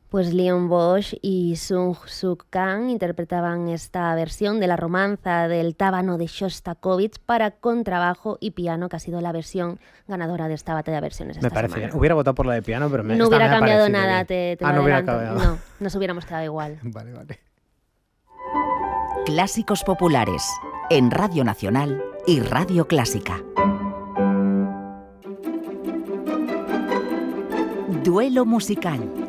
Pues Leon Bosch y Sung Suk Kang interpretaban esta versión de la romanza del Tábano de Shostakovich para contrabajo y piano, que ha sido la versión ganadora de esta batalla de versiones esta Me parece semana. bien. Hubiera votado por la de piano, pero no hubiera cambiado nada, bien. te lo no hubiera adelanto. cambiado. No, nos hubiéramos quedado igual. Vale. Clásicos populares en Radio Nacional y Radio Clásica. Duelo musical.